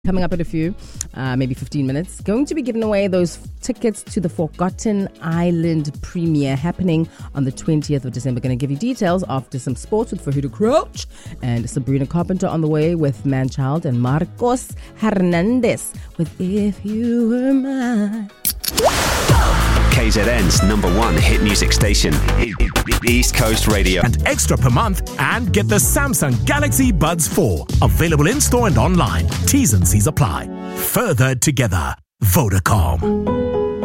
Coming up in a few, maybe 15 minutes, going to be giving away those tickets to the Forgotten Island premiere happening on the 20th of December. Going to give you details after some sports with Fahuda Crouch and Sabrina Carpenter on the way with Manchild and Marcos Hernandez with If You Were Mine. KZN's #1 hit music station, East Coast Radio. And extra per month and get the Samsung Galaxy Buds 4. Available in-store and online. T's and C's apply. Further together. Vodacom.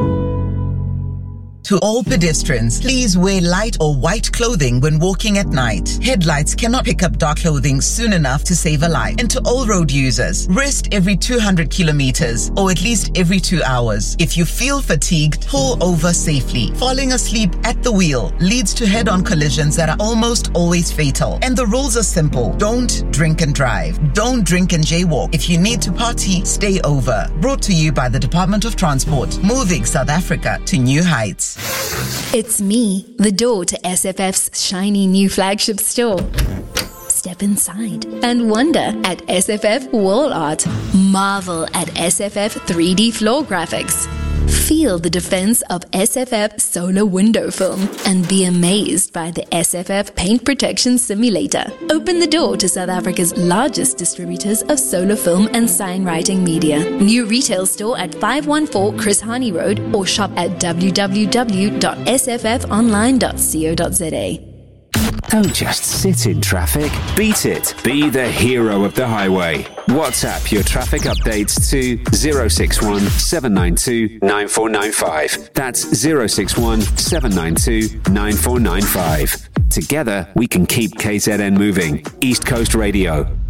To all pedestrians, please wear light or white clothing when walking at night. Headlights cannot pick up dark clothing soon enough to save a life. And to all road users, rest every 200 kilometers or at least every 2 hours. If you feel fatigued, pull over safely. Falling asleep at the wheel leads to head-on collisions that are almost always fatal. And the rules are simple. Don't drink and drive. Don't drink and jaywalk. If you need to party, stay over. Brought to you by the Department of Transport, moving South Africa to new heights. It's me, the door to SFF's shiny new flagship store. Step inside and wonder at SFF wall art. Marvel at SFF 3D floor graphics. Feel the defense of SFF solar window film and be amazed by the SFF paint protection simulator. Open the door to South Africa's largest distributors of solar film and sign writing media. New retail store at 514 Chris Hani Road or shop at www.sffonline.co.za. Don't just sit in traffic. Beat it. Be the hero of the highway. WhatsApp your traffic updates to 061 792 9495. That's 061 792 9495. Together, we can keep KZN moving. East Coast Radio.